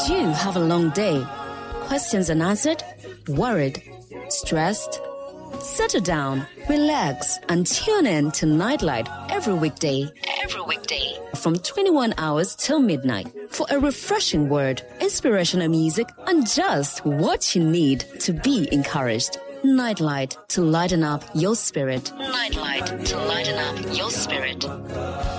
you have a long day? Questions unanswered? Worried? Stressed? Settle down, relax, and tune in to Nightlight every weekday from 21 hours till midnight for a refreshing word, inspirational music, and just what you need to be encouraged. Nightlight to lighten up your spirit. Nightlight to lighten up your spirit.